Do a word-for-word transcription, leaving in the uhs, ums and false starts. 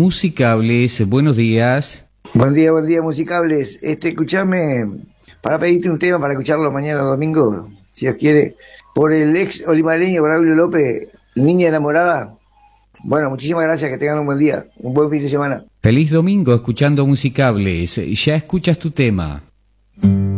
Musicables. Buenos días. Buen día, buen día, Musicables. Este, escuchame, para pedirte un tema para escucharlo mañana domingo, si Dios quiere, por el ex olimareño Braulio López, Niña Enamorada. Bueno, muchísimas gracias, que tengan un buen día, un buen fin de semana. Feliz domingo escuchando Musicables. Ya escuchas tu tema.